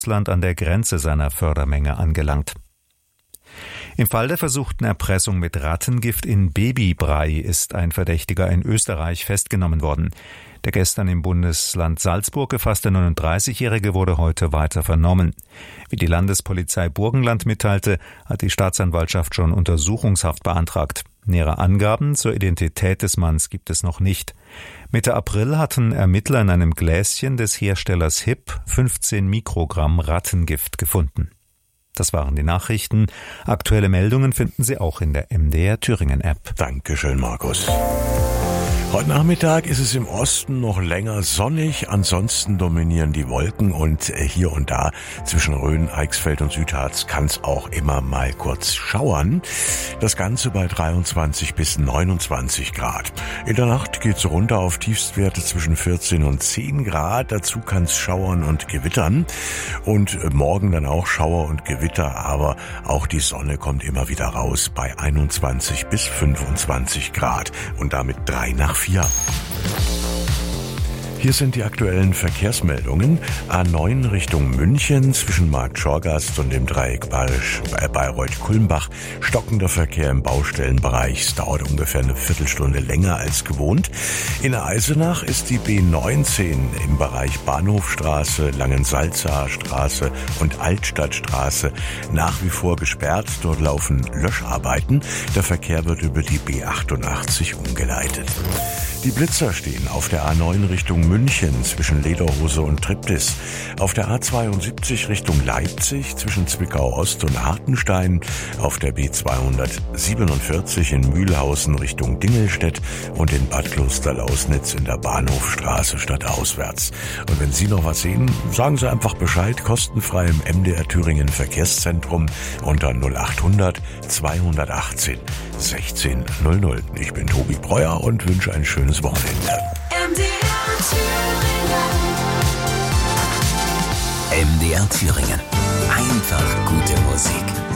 Russland an der Grenze seiner Fördermenge angelangt. Im Fall der versuchten Erpressung mit Rattengift in Babybrei ist ein Verdächtiger in Österreich festgenommen worden. Der gestern im Bundesland Salzburg gefasste 39-Jährige wurde heute weiter vernommen. Wie die Landespolizei Burgenland mitteilte, hat die Staatsanwaltschaft schon Untersuchungshaft beantragt. Nähere Angaben zur Identität des Manns gibt es noch nicht. Mitte April hatten Ermittler in einem Gläschen des Herstellers HIP 15 Mikrogramm Rattengift gefunden. Das waren die Nachrichten. Aktuelle Meldungen finden Sie auch in der MDR Thüringen App. Dankeschön, Markus. Heute Nachmittag ist es im Osten noch länger sonnig, ansonsten dominieren die Wolken und hier und da zwischen Rhön, Eichsfeld und Südharz kann es auch immer mal kurz schauern. Das Ganze bei 23 bis 29 Grad. In der Nacht geht's runter auf Tiefstwerte zwischen 14 und 10 Grad. Dazu kann es schauern und gewittern und morgen dann auch Schauer und Gewitter, aber auch die Sonne kommt immer wieder raus bei 21 bis 25 Grad und damit 3 nach 4. Hier sind die aktuellen Verkehrsmeldungen. A9 Richtung München zwischen Markt Schorgast und dem Dreieck Bayreuth-Kulmbach. Stockender Verkehr im Baustellenbereich. Es dauert ungefähr eine Viertelstunde länger als gewohnt. In Eisenach ist die B19 im Bereich Bahnhofstraße, Langensalzaer Straße und Altstadtstraße nach wie vor gesperrt. Dort laufen Löscharbeiten. Der Verkehr wird über die B88 umgeleitet. Die Blitzer stehen auf der A9 Richtung München zwischen Lederhose und Triptis, auf der A72 Richtung Leipzig zwischen Zwickau-Ost und Hartenstein, auf der B247 in Mühlhausen Richtung Dingelstedt und in Bad Klosterlausnitz in der Bahnhofstraße stadtauswärts. Und wenn Sie noch was sehen, sagen Sie einfach Bescheid, kostenfrei im MDR Thüringen Verkehrszentrum unter 0800 218 1600. Ich bin Tobi Breuer und wünsche ein schönes Wochenende. MDR Thüringen. Einfach gute Musik.